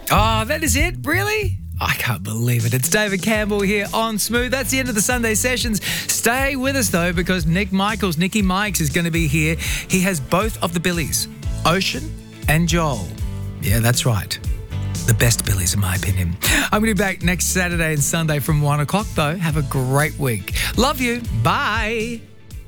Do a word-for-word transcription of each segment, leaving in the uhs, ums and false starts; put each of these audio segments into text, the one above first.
Oh, that is it? Really? I can't believe it. It's David Campbell here on Smooth. That's the end of the Sunday sessions. Stay with us, though, because Nick Michaels, Nicky Mikes, is going to be here. He has both of the Billies, Ocean and Joel. Yeah, that's right. The best Billies, in my opinion. I'm going to be back next Saturday and Sunday from one o'clock, though. Have a great week. Love you. Bye.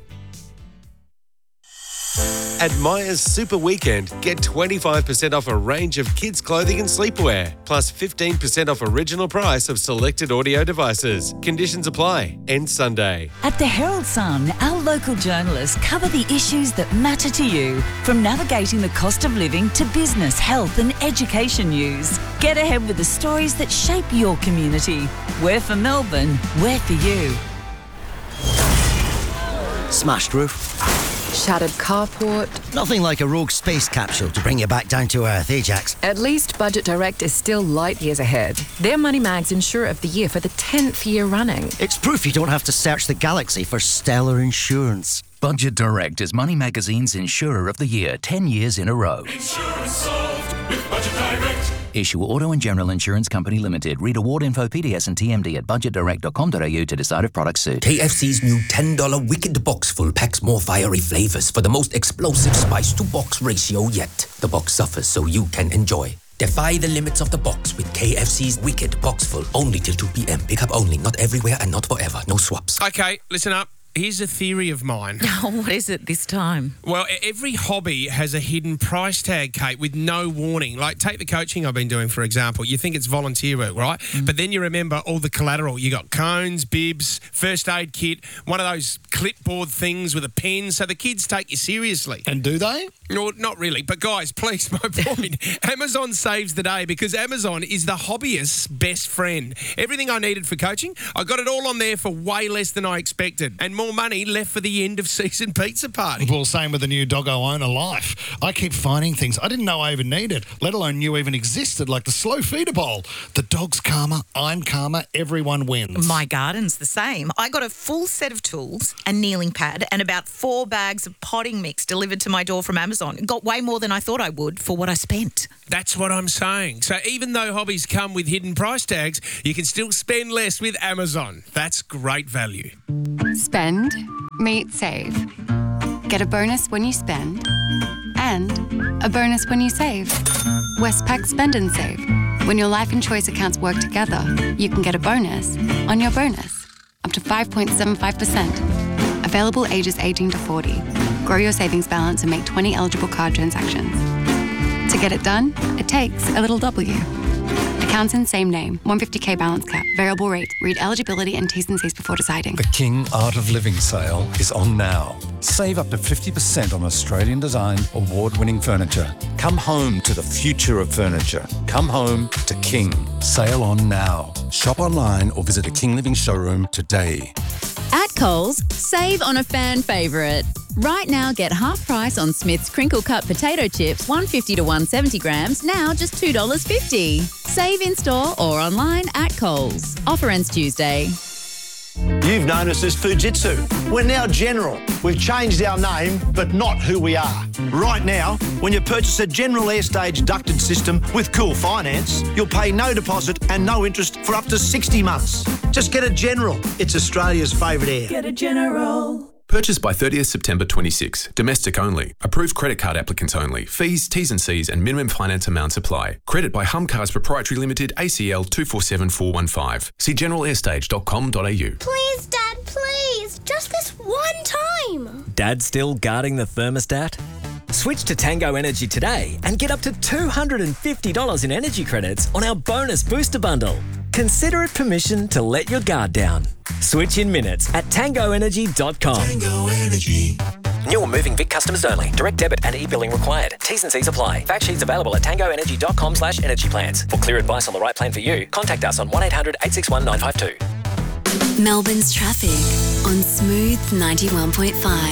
At Myers Super Weekend, get twenty-five percent off a range of kids' clothing and sleepwear, plus fifteen percent off original price of selected audio devices. Conditions apply. End Sunday. At the Herald Sun, our local journalists cover the issues that matter to you, from navigating the cost of living to business, health and education news. Get ahead with the stories that shape your community. We're for Melbourne, we're for you. Smashed roof. Shattered carport. Nothing like a rogue space capsule to bring you back down to earth, eh, Jax? At least Budget Direct is still light years ahead. They're Money Mag's Insurer of the Year for the tenth year running. It's proof you don't have to search the galaxy for stellar insurance. Budget Direct is Money Magazine's Insurer of the Year, ten years in a row. Insurance solved with Budget Direct. Issue Auto and General Insurance Company Limited. Read award info, P D S and T M D at budget direct dot com dot a u to decide if products suit. K F C's new ten dollar Wicked Box Full packs more fiery flavors for the most explosive spice-to-box ratio yet. The box suffers so you can enjoy. Defy the limits of the box with K F C's Wicked Box Full. Only till two p.m. Pick up only. Not everywhere and not forever. No swaps. Okay, listen up. Here's a theory of mine. Oh, what is it this time? Well, every hobby has a hidden price tag, Kate, with no warning. Like, take the coaching I've been doing, for example. You think it's volunteer work, right? Mm. But then you remember all the collateral. You got cones, bibs, first aid kit, one of those clipboard things with a pen, so the kids take you seriously. And do they? No, not really. But, guys, please, my point. Amazon saves the day because Amazon is the hobbyist's best friend. Everything I needed for coaching, I got it all on there for way less than I expected. And more money left for the end of season pizza party. Well, same with the new Doggo Owner Life. I keep finding things I didn't know I even needed, let alone knew even existed, like the slow feeder bowl. The dog's calmer, I'm calmer, everyone wins. My garden's the same. I got a full set of tools, a kneeling pad, and about four bags of potting mix delivered to my door from Amazon. It got way more than I thought I would for what I spent. That's what I'm saying. So even though hobbies come with hidden price tags, you can still spend less with Amazon. That's great value. Spend, meet, save. Get a bonus when you spend and a bonus when you save. Westpac Spend and Save. When your life and choice accounts work together, you can get a bonus on your bonus, up to five point seven five percent. Available ages eighteen to forty. Grow your savings balance and make twenty eligible card transactions. To get it done, it takes a little W. Accounts in same name. one hundred fifty thousand balance cap. Variable rate. Read eligibility and T's and C's before deciding. The King Art of Living sale is on now. Save up to fifty percent on Australian design, award-winning furniture. Come home to the future of furniture. Come home to King. Sale on now. Shop online or visit a King Living showroom today. At Coles, save on a fan favourite. Right now, get half price on Smith's crinkle cut potato chips, one fifty to one seventy grams, now just two dollars fifty. Save in store or online at Coles. Offer ends Tuesday. You've known us as Fujitsu. We're now General. We've changed our name, but not who we are. Right now, when you purchase a General Airstage ducted system with Cool Finance, you'll pay no deposit and no interest for up to sixty months. Just get a General. It's Australia's favourite air. Get a General. Purchased by thirtieth September twenty-six. Domestic only. Approved credit card applicants only. Fees, T's and C's and minimum finance amounts apply. Credit by Humcars Proprietary Limited, A C L two four seven four one five. See general airstage dot com dot a u. Please, Dad, please. Just this one time. Dad still guarding the thermostat? Switch to Tango Energy today and get up to two hundred fifty dollars in energy credits on our bonus booster bundle. Consider it permission to let your guard down. Switch in minutes at tango energy dot com. Tango Energy. New or moving Vic customers only. Direct debit and e-billing required. T's and C's apply. Fact sheets available at tango energy dot com slash energy plans. For clear advice on the right plan for you, contact us on one eight hundred eight six one nine five two. Melbourne's traffic on Smooth ninety-one point five.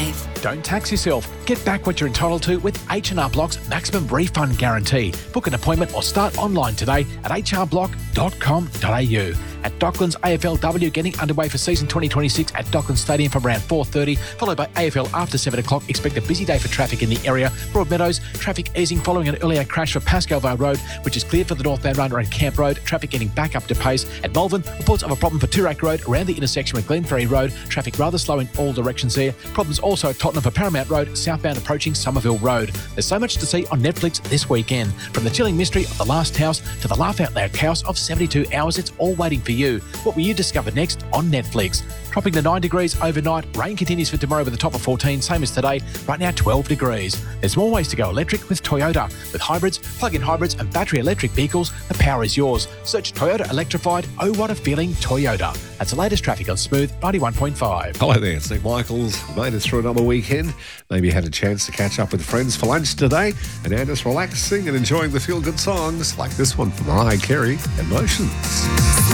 Don't tax yourself. Get back what you're entitled to with H and R Block's maximum refund guarantee. Book an appointment or start online today at h r block dot com dot a u. At Docklands, A F L W getting underway for season twenty twenty-six at Docklands Stadium from around four thirty, followed by A F L after seven o'clock. Expect a busy day for traffic in the area. Broadmeadows, traffic easing following an earlier crash for Pascal Vale Road, which is cleared for the northbound runner and Camp Road. Traffic getting back up to pace. At Malvern, reports of a problem for Toorak Road around the intersection with Glenferrie Road. Traffic rather slow in all directions there. Problems also at Tottenham for Paramount Road, southbound approaching Somerville Road. There's so much to see on Netflix this weekend. From the chilling mystery of The Last House to the laugh out loud chaos of seventy-two hours, it's all waiting for you. What will you discover next on Netflix? Dropping to nine degrees overnight. Rain continues for tomorrow with a top of fourteen, same as today. Right now, twelve degrees. There's more ways to go electric with Toyota. With hybrids, plug-in hybrids and battery electric vehicles, the power is yours. Search Toyota Electrified. Oh, what a feeling, Toyota. That's the latest traffic on Smooth ninety-one point five. Hello there, it's Nick Michaels. Made it through another weekend. Maybe you had a chance to catch up with friends for lunch today and now just relaxing and enjoying the feel-good songs like this one from Mariah Carey, Emotions.